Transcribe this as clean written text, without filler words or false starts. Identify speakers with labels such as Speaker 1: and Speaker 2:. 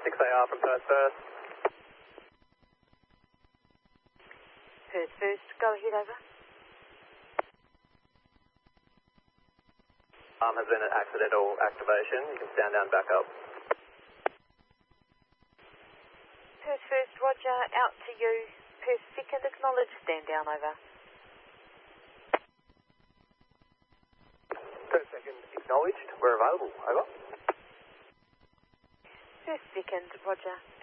Speaker 1: 6AR from Perth first.
Speaker 2: Perth first, go ahead, over.
Speaker 1: Has been an accidental activation. You can stand down, back up.
Speaker 2: Perth first, roger, out to you. Perth second, acknowledge, stand down, over.
Speaker 1: Perth second, acknowledged. We're available, over.
Speaker 2: Perth second, roger.